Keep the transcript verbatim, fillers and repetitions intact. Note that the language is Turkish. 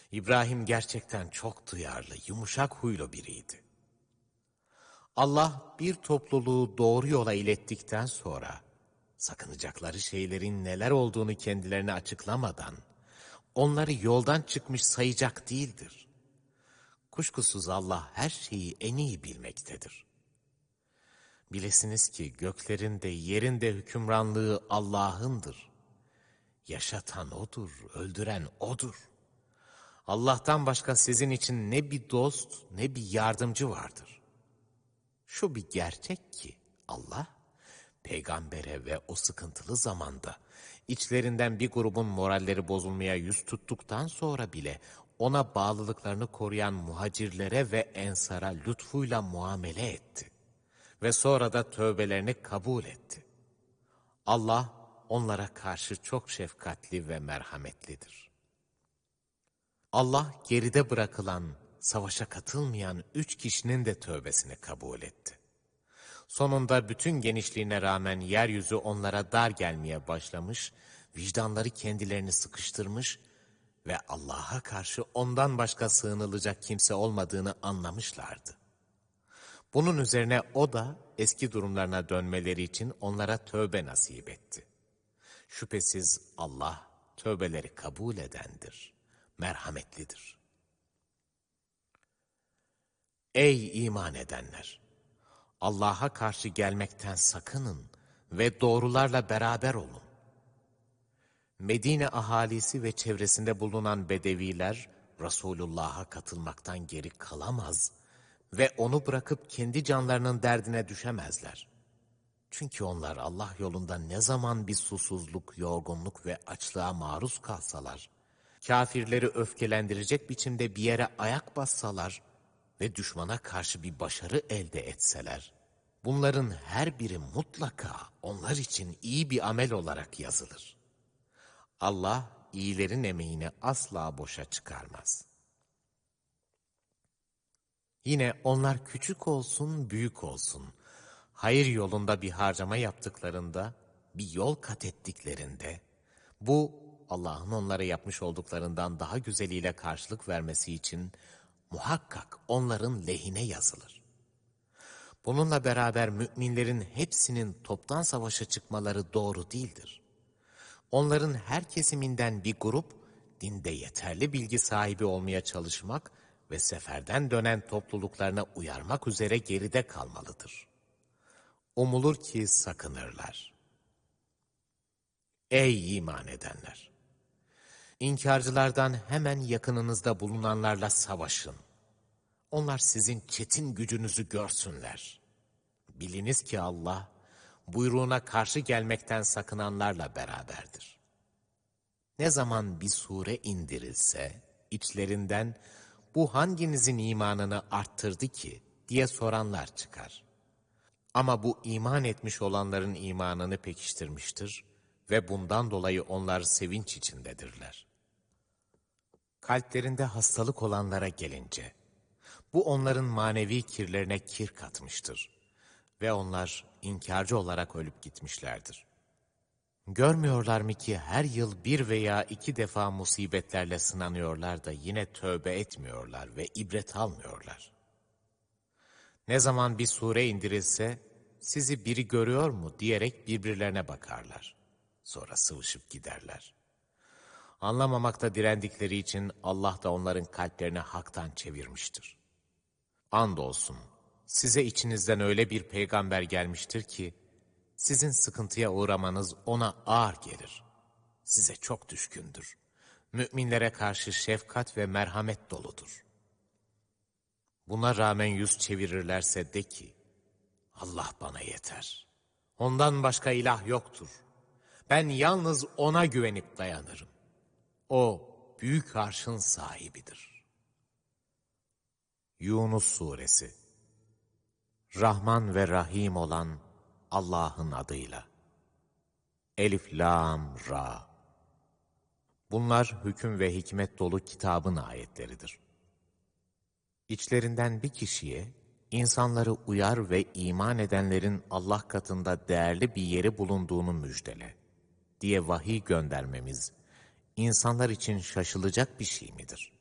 İbrahim gerçekten çok duyarlı, yumuşak huylu biriydi. Allah bir topluluğu doğru yola ilettikten sonra, sakınacakları şeylerin neler olduğunu kendilerine açıklamadan, onları yoldan çıkmış sayacak değildir. Kuşkusuz Allah her şeyi en iyi bilmektedir. Bilesiniz ki göklerin de yerin de hükümranlığı Allah'ındır. Yaşatan O'dur, öldüren O'dur. Allah'tan başka sizin için ne bir dost ne bir yardımcı vardır. Şu bir gerçek ki Allah, peygambere ve o sıkıntılı zamanda içlerinden bir grubun moralleri bozulmaya yüz tuttuktan sonra bile ona bağlılıklarını koruyan muhacirlere ve ensara lütfuyla muamele etti. Ve sonra da tövbelerini kabul etti. Allah onlara karşı çok şefkatli ve merhametlidir. Allah geride bırakılan, savaşa katılmayan üç kişinin de tövbesini kabul etti. Sonunda bütün genişliğine rağmen yeryüzü onlara dar gelmeye başlamış, vicdanları kendilerini sıkıştırmış ve Allah'a karşı ondan başka sığınılacak kimse olmadığını anlamışlardı. Bunun üzerine O da eski durumlarına dönmeleri için onlara tövbe nasip etti. Şüphesiz Allah tövbeleri kabul edendir, merhametlidir. Ey iman edenler! Allah'a karşı gelmekten sakının ve doğrularla beraber olun. Medine ahalisi ve çevresinde bulunan bedeviler Resulullah'a katılmaktan geri kalamaz ve onu bırakıp kendi canlarının derdine düşemezler. Çünkü onlar Allah yolunda ne zaman bir susuzluk, yorgunluk ve açlığa maruz kalsalar, kafirleri öfkelendirecek biçimde bir yere ayak bassalar ve düşmana karşı bir başarı elde etseler, bunların her biri mutlaka onlar için iyi bir amel olarak yazılır. Allah iyilerin emeğini asla boşa çıkarmaz. Yine onlar küçük olsun, büyük olsun, hayır yolunda bir harcama yaptıklarında, bir yol kat ettiklerinde, bu Allah'ın onlara yapmış olduklarından daha güzeliyle karşılık vermesi için muhakkak onların lehine yazılır. Bununla beraber müminlerin hepsinin toptan savaşa çıkmaları doğru değildir. Onların her kesiminden bir grup, dinde yeterli bilgi sahibi olmaya çalışmak ve seferden dönen topluluklarına uyarmak üzere geride kalmalıdır. Umulur ki sakınırlar. Ey iman edenler! İnkarcılardan hemen yakınınızda bulunanlarla savaşın. Onlar sizin çetin gücünüzü görsünler. Biliniz ki Allah, buyruğuna karşı gelmekten sakınanlarla beraberdir. Ne zaman bir sure indirilse, içlerinden bu hanginizin imanını arttırdı ki diye soranlar çıkar. Ama bu iman etmiş olanların imanını pekiştirmiştir ve bundan dolayı onlar sevinç içindedirler. Kalplerinde hastalık olanlara gelince, bu onların manevi kirlerine kir katmıştır ve onlar inkarcı olarak ölüp gitmişlerdir. Görmüyorlar mı ki her yıl bir veya iki defa musibetlerle sınanıyorlar da yine tövbe etmiyorlar ve ibret almıyorlar. Ne zaman bir sure indirilse, sizi biri görüyor mu diyerek birbirlerine bakarlar. Sonra sıvışıp giderler. Anlamamakta direndikleri için Allah da onların kalplerini haktan çevirmiştir. Andolsun, size içinizden öyle bir peygamber gelmiştir ki, sizin sıkıntıya uğramanız ona ağır gelir. Size çok düşkündür. Müminlere karşı şefkat ve merhamet doludur. Buna rağmen yüz çevirirlerse de ki, Allah bana yeter. Ondan başka ilah yoktur. Ben yalnız ona güvenip dayanırım. O büyük arşın sahibidir. Yunus Suresi. Rahman ve Rahim olan Allah'ın adıyla. Elif, Lam, Ra. Bunlar hüküm ve hikmet dolu kitabın ayetleridir. İçlerinden bir kişiye, insanları uyar ve iman edenlerin Allah katında değerli bir yeri bulunduğunu müjdele diye vahiy göndermemiz, insanlar için şaşılacak bir şey midir?